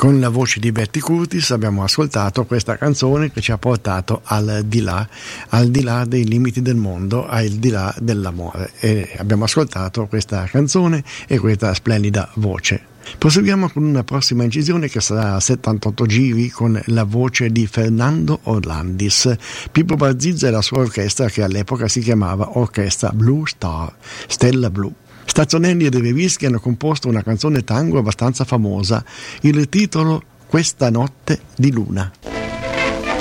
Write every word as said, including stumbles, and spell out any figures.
Con la voce di Betty Curtis abbiamo ascoltato questa canzone che ci ha portato al di là, al di là dei limiti del mondo, al di là dell'amore. E abbiamo ascoltato questa canzone e questa splendida voce. Proseguiamo con una prossima incisione che sarà a settantotto giri con la voce di Fernando Orlandis, Pippo Barzizza e la sua orchestra che all'epoca si chiamava Orchestra Blue Star, Stella Blu. Stazzonelli e De Vevischi hanno composto una canzone tango abbastanza famosa, il titolo Questa notte di luna.